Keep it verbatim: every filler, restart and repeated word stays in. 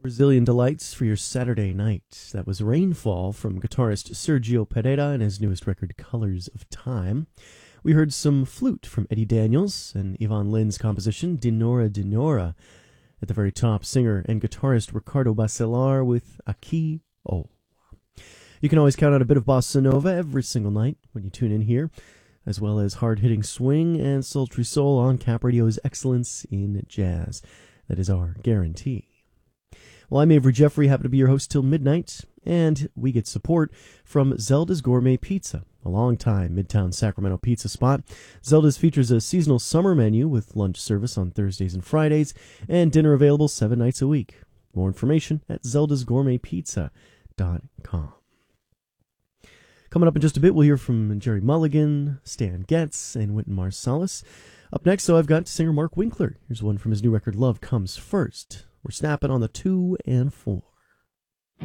Brazilian delights for your Saturday night. That was Rainfall from guitarist Sergio Pereira and his newest record, Colors of Time. We heard some flute from Eddie Daniels and Yvonne Lynn's composition, Dinora Dinora. At the very top, singer and guitarist Ricardo Bacelar with Aqui O. You can always count on a bit of bossa nova every single night when you tune in here, as well as hard-hitting swing and sultry soul on Cap Radio's Excellence in Jazz. That is our guarantee. Well, I'm Avery Jeffrey, happy to be your host till midnight, and we get support from Zelda's Gourmet Pizza, a long-time Midtown Sacramento pizza spot. Zelda's features a seasonal summer menu with lunch service on Thursdays and Fridays, and dinner available seven nights a week. More information at zeldas gourmet pizza dot com. Coming up in just a bit, we'll hear from Jerry Mulligan, Stan Getz, and Wynton Marsalis. Up next, so I've got singer Mark Winkler. Here's one from his new record, Love Comes First. We're snapping on the two and four.